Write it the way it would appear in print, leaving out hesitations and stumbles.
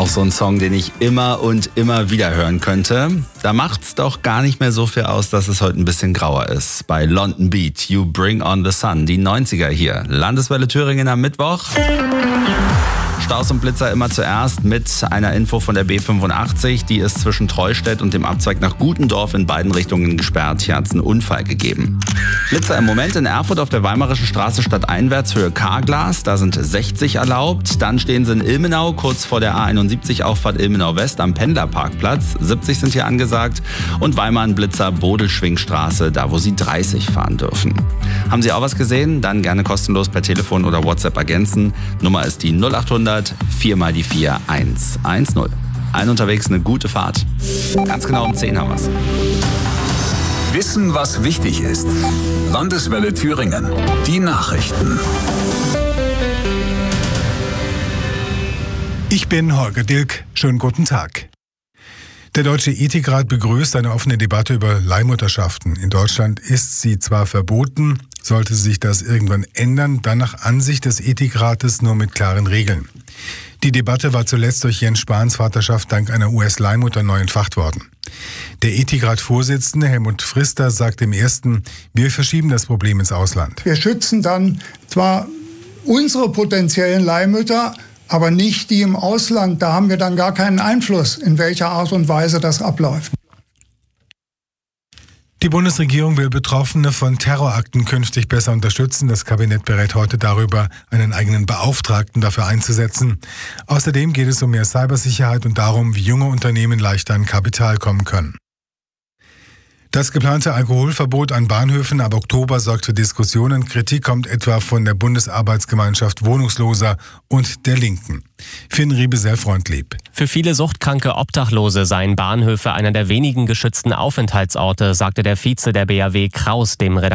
Auch so ein Song, den ich immer und immer wieder hören könnte. Da macht's doch gar nicht mehr so viel aus, dass es heute ein bisschen grauer ist. Bei London Beat, You Bring on the Sun, die 90er hier. Landeswelle Thüringen am Mittwoch. Staus und Blitzer immer zuerst mit einer Info von der B85. Die ist zwischen Treustedt und dem Abzweig nach Gutendorf in beiden Richtungen gesperrt. Hier hat es einen Unfall gegeben. Blitzer im Moment in Erfurt auf der Weimarischen Straße stadteinwärts, Höhe Karglas. Da sind 60 erlaubt. Dann stehen sie in Ilmenau, kurz vor der A71 Auffahrt Ilmenau West am Pendlerparkplatz. 70 sind hier angesagt. Und Weimar in Blitzer, Bodelschwingstraße, da wo sie 30 fahren dürfen. Haben Sie auch was gesehen? Dann gerne kostenlos per Telefon oder WhatsApp ergänzen. Nummer ist die 0800 4 mal die 4 110. Allen unterwegs eine gute Fahrt. Ganz genau um 10 haben wir's. Wissen, was wichtig ist. Landeswelle Thüringen. Die Nachrichten. Ich bin Holger Dilk. Schönen guten Tag. Der Deutsche Ethikrat begrüßt eine offene Debatte über Leihmutterschaften. In Deutschland ist sie zwar verboten, sollte sich das irgendwann ändern, dann nach Ansicht des Ethikrates nur mit klaren Regeln. Die Debatte war zuletzt durch Jens Spahns Vaterschaft dank einer US-Leihmutter neu entfacht worden. Der Ethikrat-Vorsitzende Helmut Frister sagt im Ersten, wir verschieben das Problem ins Ausland. Wir schützen dann zwar unsere potenziellen Leihmütter, aber nicht die im Ausland. Da haben wir dann gar keinen Einfluss, in welcher Art und Weise das abläuft. Die Bundesregierung will Betroffene von Terrorakten künftig besser unterstützen. Das Kabinett berät heute darüber, einen eigenen Beauftragten dafür einzusetzen. Außerdem geht es um mehr Cybersicherheit und darum, wie junge Unternehmen leichter an Kapital kommen können. Das geplante Alkoholverbot an Bahnhöfen ab Oktober sorgt für Diskussionen. Kritik kommt etwa von der Bundesarbeitsgemeinschaft Wohnungsloser und der Linken. Finn Riebesell-Freundlieb. Für viele suchtkranke Obdachlose seien Bahnhöfe einer der wenigen geschützten Aufenthaltsorte, sagte der Vize der BAW Kraus dem Redakteur